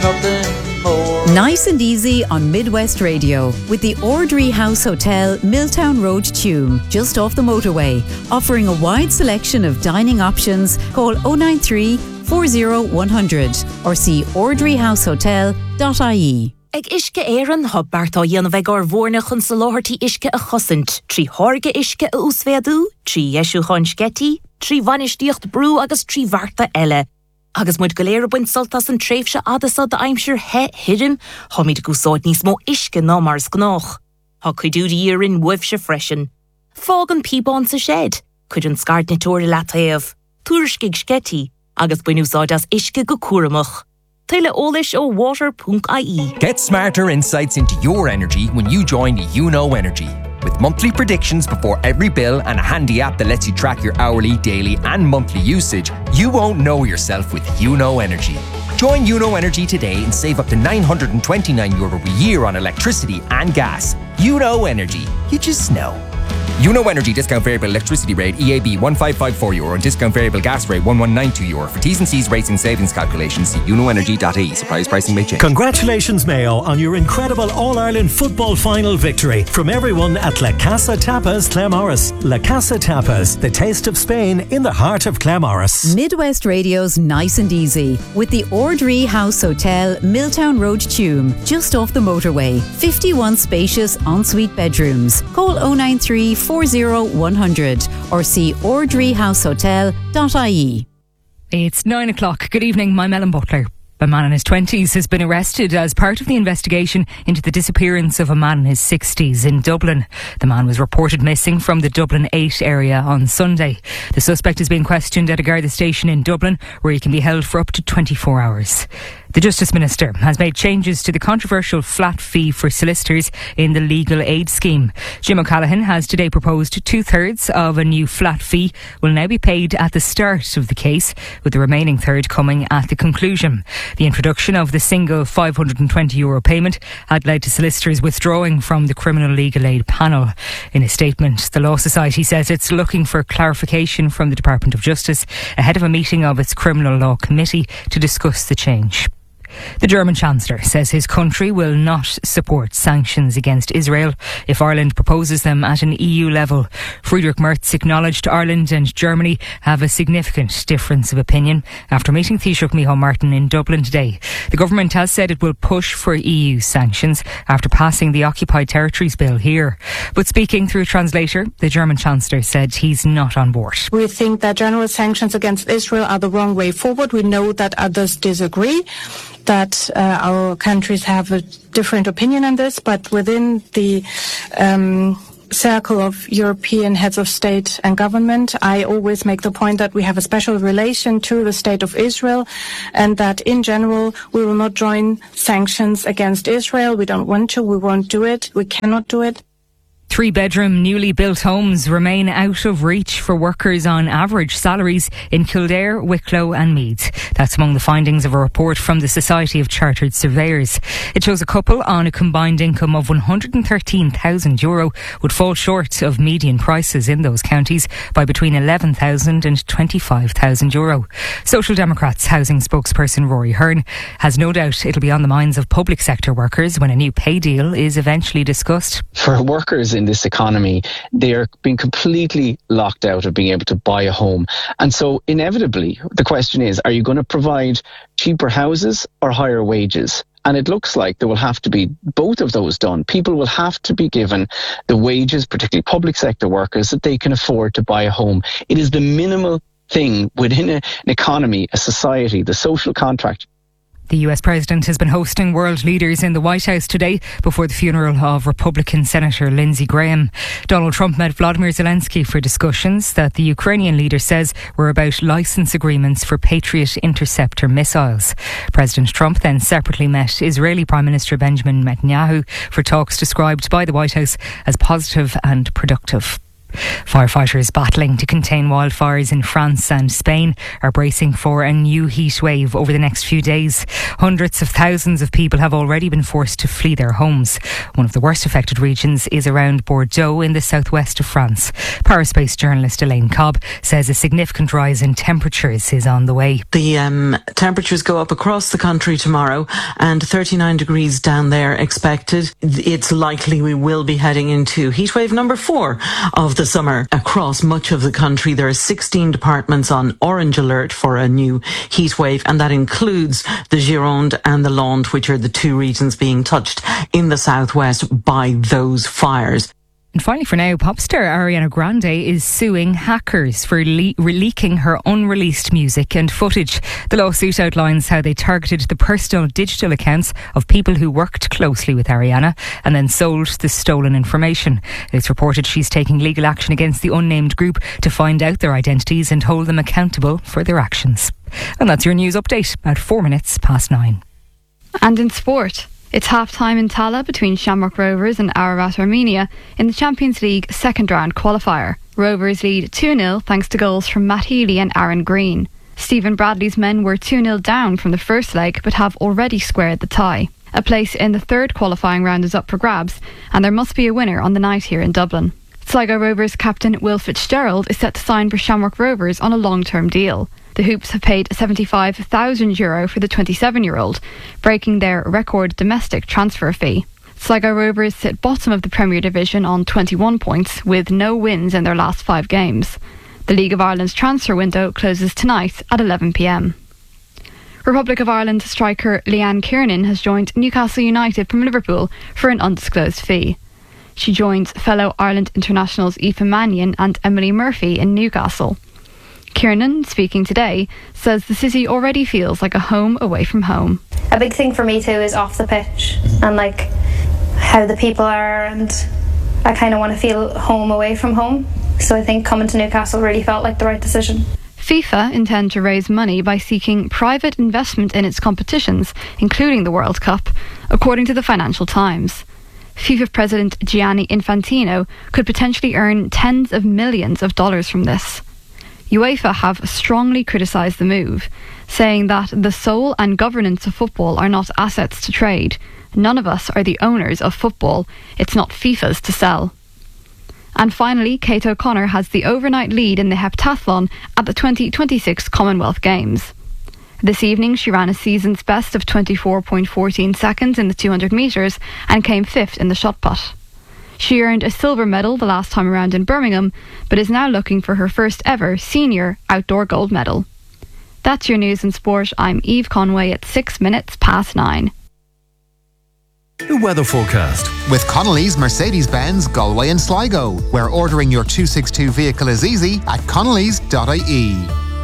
nothing more. Nice and easy on Midwest Radio with the Ordry House Hotel, Milltown Road, Tuam, just off the motorway. Offering a wide selection of dining options. Call 093 40 100 or see ordryhousehotel.ie. Ag isce éireann thug beartá dhéanamh ag bhórna chun sa láthirtí isce a chosint, trí thorga isce a úsfeadú, trí eisiú chun scetí, trí bhainisteocht brú agus trí bharta eile. Agus muid go léir buint soltas an tréimhse adasa de aimsir hirim, thomid gúsáid níos mó isce ná mars gnách. Tá cuidúrí írin wibhse freisin. Fág an píbán sa shed, cuid an scart na tóir lataíomh, tuairiscigh scetí, agus buinúsáid as isce go cuaramach. Taile ólis ó water.ie. Get smarter insights into your energy when you join UNO Energy. With monthly predictions before every bill and a handy app that lets you track your hourly, daily and monthly usage, you won't know yourself with UNO Energy. Join UNO Energy today and save up to €929 a year on electricity and gas. UNO Energy. You just know. UNO Energy discount variable electricity rate EAB €1554 and discount variable gas rate €1192. For T's and C's rates and savings calculations, see unoenergy.ie. Surprise pricing may change. Congratulations, Mayo, on your incredible All-Ireland football final victory. From everyone at La Casa Tapas, Claremorris. La Casa Tapas, the taste of Spain in the heart of Claremorris. Midwest Radio's Nice and Easy with the Ordry House Hotel, Milltown Road, Tuam, just off the motorway. 51 spacious ensuite bedrooms. Call 093 40 100 or see ordryhousehotel.ie. It's 9 o'clock. Good evening, I'm Ellen Butler. A man in his 20s has been arrested as part of the investigation into the disappearance of a man in his 60s in Dublin. The man was reported missing from the Dublin 8 area on Sunday. The suspect is being questioned at a Garda station in Dublin, where he can be held for up to 24 hours. The Justice Minister has made changes to the controversial flat fee for solicitors in the legal aid scheme. Jim O'Callaghan has today proposed 2/3 of a new flat fee will now be paid at the start of the case, with the remaining third coming at the conclusion. The introduction of the single €520 payment had led to solicitors withdrawing from the criminal legal aid panel. In a statement, the Law Society says it's looking for clarification from the Department of Justice ahead of a meeting of its Criminal Law Committee to discuss the change. The German Chancellor says his country will not support sanctions against Israel if Ireland proposes them at an EU level. Friedrich Merz acknowledged Ireland and Germany have a significant difference of opinion after meeting Taoiseach Micheál Martin in Dublin today. The government has said it will push for EU sanctions after passing the Occupied Territories Bill here. But speaking through a translator, the German Chancellor said he's not on board. We think that general sanctions against Israel are the wrong way forward. We know that others disagree, that our countries have a different opinion on this, but within the circle of European heads of state and government, I always make the point that we have a special relation to the state of Israel, and that in general we will not join sanctions against Israel. We don't want to, we won't do it, we cannot do it. 3-bedroom newly built homes remain out of reach for workers on average salaries in Kildare, Wicklow and Meath. That's among the findings of a report from the Society of Chartered Surveyors. It shows a couple on a combined income of €113,000 would fall short of median prices in those counties by between €11,000 and €25,000. Social Democrats housing spokesperson Rory Hearn has no doubt it'll be on the minds of public sector workers when a new pay deal is eventually discussed. For workers in this economy, they are being completely locked out of being able to buy a home. And so inevitably, the question is, are you going to provide cheaper houses or higher wages? And it looks like there will have to be both of those done. People will have to be given the wages, particularly public sector workers, that they can afford to buy a home. It is the minimal thing within an economy, a society, the social contract. The US President has been hosting world leaders in the White House today before the funeral of Republican Senator Lindsey Graham. Donald Trump met Vladimir Zelensky for discussions that the Ukrainian leader says were about license agreements for Patriot interceptor missiles. President Trump then separately met Israeli Prime Minister Benjamin Netanyahu for talks described by the White House as positive and productive. Firefighters battling to contain wildfires in France and Spain are bracing for a new heat wave over the next few days. Hundreds of thousands of people have already been forced to flee their homes. One of the worst affected regions is around Bordeaux in the southwest of France. Paris-based journalist Elaine Cobb says a significant rise in temperatures is on the way. The temperatures go up across the country tomorrow, and 39 degrees down there expected. It's likely we will be heading into heatwave number 4 of the summer across much of the country. There are 16 departments on orange alert for a new heatwave, and that includes the Gironde and the Landes, which are the 2 regions being touched in the southwest by those fires. And finally for now, pop star Ariana Grande is suing hackers for leaking her unreleased music and footage. The lawsuit outlines how they targeted the personal digital accounts of people who worked closely with Ariana and then sold the stolen information. It's reported she's taking legal action against the unnamed group to find out their identities and hold them accountable for their actions. And that's your news update at 9:04. And in sport, it's half-time in Tala between Shamrock Rovers and Ararat Armenia in the Champions League second round qualifier. Rovers lead 2-0 thanks to goals from Matt Healy and Aaron Green. Stephen Bradley's men were 2-0 down from the first leg but have already squared the tie. A place in the third qualifying round is up for grabs, and there must be a winner on the night here in Dublin. Sligo Rovers captain Will Fitzgerald is set to sign for Shamrock Rovers on a long-term deal. The Hoops have paid €75,000 for the 27-year-old, breaking their record domestic transfer fee. Sligo Rovers sit bottom of the Premier Division on 21 points, with no wins in their last 5 games. The League of Ireland's transfer window closes tonight at 11 p.m. Republic of Ireland striker Leanne Kiernan has joined Newcastle United from Liverpool for an undisclosed fee. She joins fellow Ireland internationals Aoife Mannion and Emily Murphy in Newcastle. Kiernan, speaking today, says the city already feels like a home away from home. A big thing for me too is off the pitch and like how the people are, and I kind of want to feel home away from home. So I think coming to Newcastle really felt like the right decision. FIFA intend to raise money by seeking private investment in its competitions, including the World Cup, according to the Financial Times. FIFA President Gianni Infantino could potentially earn tens of millions of dollars from this. UEFA have strongly criticised the move, saying that the soul and governance of football are not assets to trade. None of us are the owners of football. It's not FIFA's to sell. And finally, Kate O'Connor has the overnight lead in the heptathlon at the 2026 Commonwealth Games. This evening, she ran a season's best of 24.14 seconds in the 200 metres and came 5th in the shot put. She earned a silver medal the last time around in Birmingham, but is now looking for her first ever senior outdoor gold medal. That's your news and sport. I'm Eve Conway at 9:06. The weather forecast with Connolly's Mercedes-Benz Galway and Sligo, where ordering your 262 vehicle is easy at connellys.ie.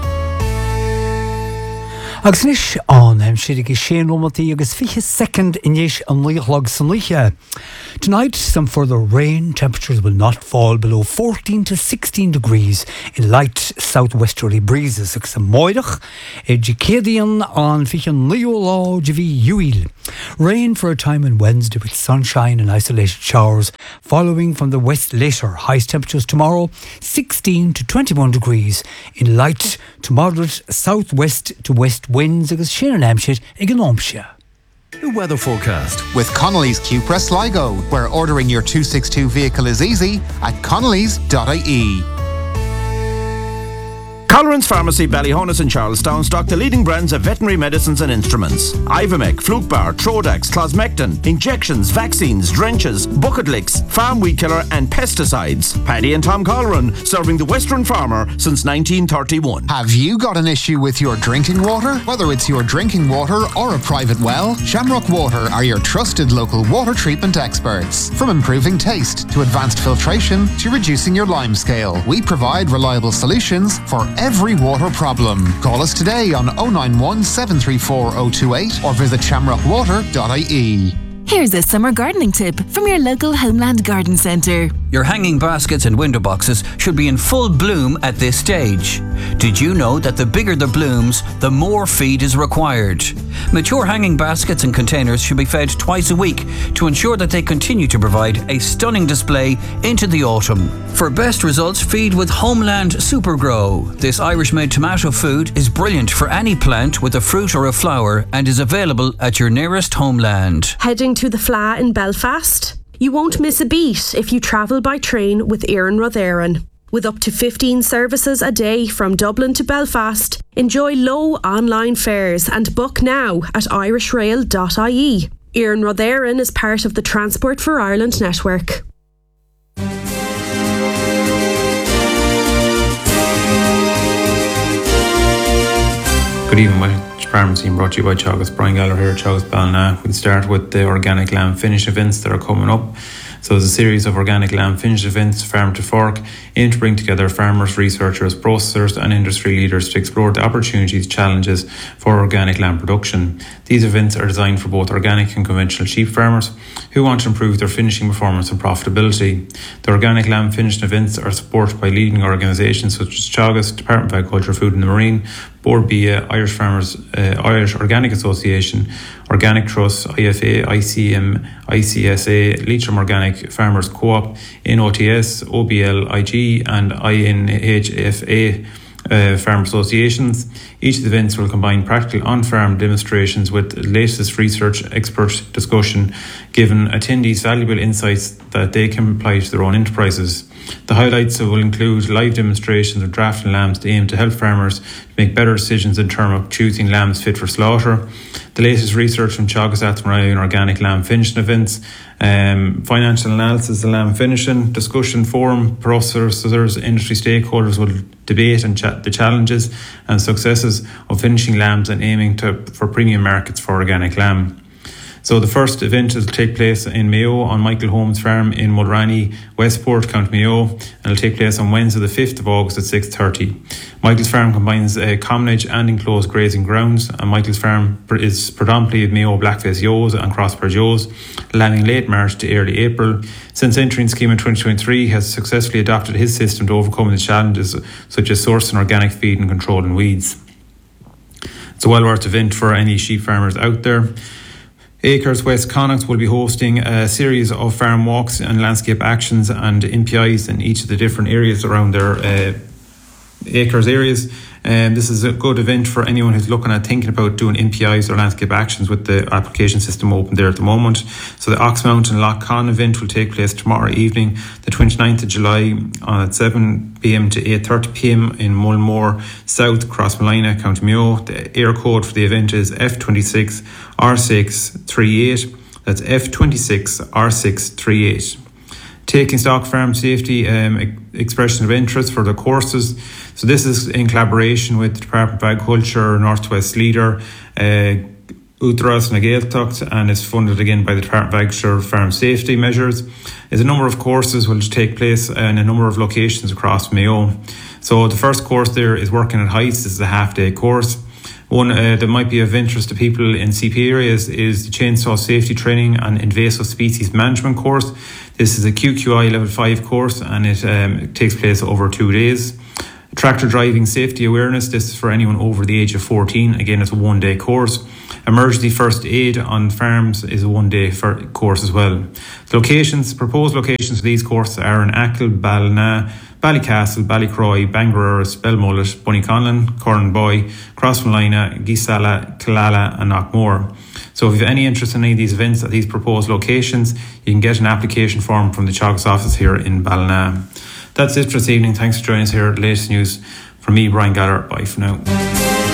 Agus nis an siad agus sé nómatí agus fiche second inis an líoch san líche. Tonight, some further rain. Temperatures will not fall below 14 to 16 degrees in light southwesterly breezes. Agus an moidach, Jicadian an fiche an líolá Javi Uil. Rain for a time on Wednesday with sunshine and isolated showers, following from the west later. Highest temperatures tomorrow 16 to 21 degrees in light to moderate southwest to west winds agus sin an aimsir ag an aimsir. The weather forecast with Connolly's Cupra Sligo, where ordering your 262 vehicle is easy at connellys.ie. Colleran's Pharmacy, Ballyhonus and Charlestown stock the leading brands of veterinary medicines and instruments. Ivomec, Flukebar, Trodax, Closmectin, injections, vaccines, drenches, bucket licks, farm weed killer and pesticides. Paddy and Tom Colleran, serving the Western farmer since 1931. Have you got an issue with your drinking water? Whether it's your drinking water or a private well, Shamrock Water are your trusted local water treatment experts. From improving taste to advanced filtration to reducing your lime scale, we provide reliable solutions for every water problem. Call us today on 091 734 028 or visit shamrockwater.ie. Here's a summer gardening tip from your local Homeland Garden Centre. Your hanging baskets and window boxes should be in full bloom at this stage. Did you know that the bigger the blooms, the more feed is required? Mature hanging baskets and containers should be fed twice a week to ensure that they continue to provide a stunning display into the autumn. For best results, feed with Homeland Supergrow. This Irish-made tomato food is brilliant for any plant with a fruit or a flower and is available at your nearest Homeland. Heading to the Fleadh in Belfast? You won't miss a beat if you travel by train with Éireann Rud Éireann. With up to 15 services a day from Dublin to Belfast, enjoy low online fares and book now at irishrail.ie. Éireann Rud Éireann is part of the Transport for Ireland network. Good evening, Welsh Farm Team brought to you by Teagasc. Brian Gallagher here at Teagasc Ballina. We'll start with the organic lamb finish events that are coming up. So there's a series of organic lamb finish events, Farm to Fork, aim to bring together farmers, researchers, processors and industry leaders to explore the opportunities, challenges for organic lamb production. These events are designed for both organic and conventional sheep farmers who want to improve their finishing performance and profitability. The organic lamb finishing events are supported by leading organisations such as Teagasc, Department of Agriculture, Food and the Marine, Board BIA, Irish Farmers, Irish Organic Association, Organic Trust, IFA, ICM, ICSA, Leitrim Organic Farmers Co-op, NOTS, OBL, IG and INHFA farm associations. Each of the events will combine practical on-farm demonstrations with the latest research expert discussion, giving attendees valuable insights that they can apply to their own enterprises. The highlights will include live demonstrations of drafting lambs to aim to help farmers to make better decisions in terms of choosing lambs fit for slaughter. The latest research from Teagasc Athenry on organic lamb finishing events, financial analysis of lamb finishing, discussion forum, processors, industry stakeholders will debate and chat the challenges and successes of finishing lambs and aiming for premium markets for organic lamb. So the first event will take place in Mayo on Michael Holmes Farm in Mulranny, Westport, County Mayo, and it'll take place on Wednesday the 5th of August at 6:30. Michael's Farm combines commonage and enclosed grazing grounds, and Michael's Farm is predominantly Mayo Blackface Ewes and Crossbred Ewes, lambing late March to early April. Since entering the scheme in 2023, has successfully adopted his system to overcome the challenges such as sourcing organic feed and controlling weeds. It's a well-worth event for any sheep farmers out there. Acres West Connacht will be hosting a series of farm walks and landscape actions and MPIs in each of the different areas around their Acres areas. This is a good event for anyone who's looking at thinking about doing MPIs or landscape actions with the application system open there at the moment. So the Oxmount and Lough Conn event will take place tomorrow evening, the 29th of July at 7 p.m. to 8:30 p.m. in Mulmore South, Crossmolina, County Mayo. The air code for the event is F26 R638. That's F26 R638. Taking stock farm safety expression of interest for the courses. So this is in collaboration with the Department of Agriculture, Northwest Leader, Údarás na Gaeltacht, and is funded again by the Department of Agriculture Farm Safety Measures. There's a number of courses which take place in a number of locations across Mayo. So the first course there is working at heights. This is a half-day course. One that might be of interest to people in CP areas is the Chainsaw Safety Training and Invasive Species Management course. This is a QQI Level 5 course, and it takes place over 2 days. Tractor Driving Safety Awareness, this is for anyone over the age of 14. Again, it's a 1-day course. Emergency First Aid on Farms is a 1-day course as well. The proposed locations for these courses are in Achill, Ballina, Ballycastle, Ballycroy, Bangor, Belmullet, Bunnyconlon, Cornboy, Crossmolina, Gisala, Killala and Knockmore. So if you have any interest in any of these events at these proposed locations, you can get an application form from the Teagasc office here in Ballina. That's it for this evening. Thanks for joining us here at the latest news. From me, Brian Gallagher. Bye for now.